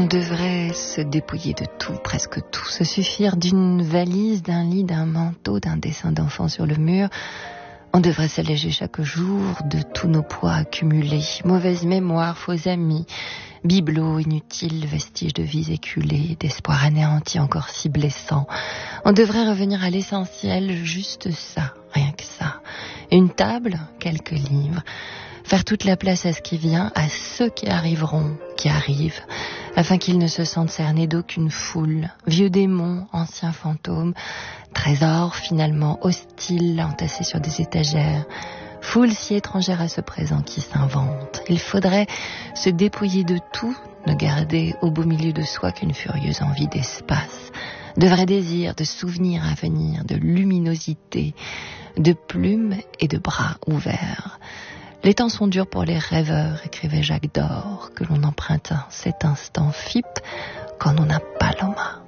devrait se dépouiller de tout, presque tout, se suffire d'une valise, d'un lit, d'un manteau, d'un dessin d'enfant sur le mur. On devrait s'alléger chaque jour de tous nos poids accumulés, mauvaise mémoire, faux amis, bibelots inutiles, vestiges de vies éculées, d'espoir anéanti encore si blessants. On devrait revenir à l'essentiel, juste ça, rien que ça. Une table, quelques livres, faire toute la place à ce qui vient, à ceux qui arriveront, qui arrivent, afin qu'ils ne se sentent cernés d'aucune foule, vieux démons, anciens fantômes, trésors finalement hostiles entassés sur des étagères, foule si étrangère à ce présent qui s'invente. Il faudrait se dépouiller de tout, ne garder au beau milieu de soi qu'une furieuse envie d'espace, de vrais désirs, de souvenirs à venir, de luminosité, de plumes et de bras ouverts. Les temps sont durs pour les rêveurs, écrivait Jacques d'Or, que l'on emprunte cet instant FIP quand on n'a pas l'homme.